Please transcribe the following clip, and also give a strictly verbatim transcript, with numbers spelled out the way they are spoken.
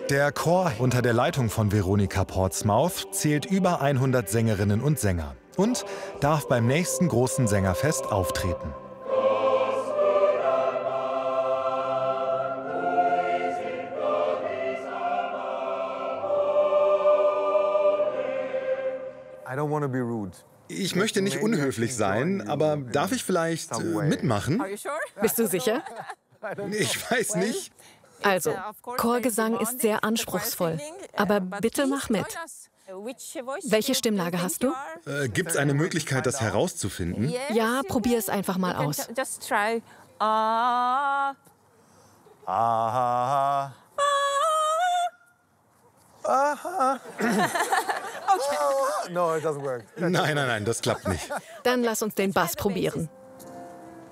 Der Chor unter der Leitung von Veronica Portsmouth zählt über hundert Sängerinnen und Sänger und darf beim nächsten großen Sängerfest auftreten. Ich möchte nicht unhöflich sein, aber darf ich vielleicht äh, mitmachen? Bist du sicher? Ich weiß nicht. Also, Chorgesang ist sehr anspruchsvoll. Aber bitte mach mit. Welche Stimmlage hast du? Äh, Gibt es eine Möglichkeit, das herauszufinden? Ja, probier es einfach mal aus. Aha. Aha. Nein, nein, nein, das klappt nicht. Dann lass uns den Bass probieren.